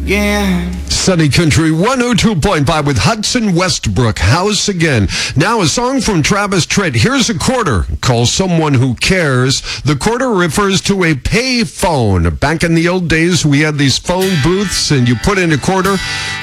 again. Sunny Country 102.5 with Hudson Westbrook, House Again. Now a song from Travis Tritt. Here's a quarter. Call someone who cares. The quarter refers to a pay phone. Back in the old days, we had these phone booths and you put in a quarter.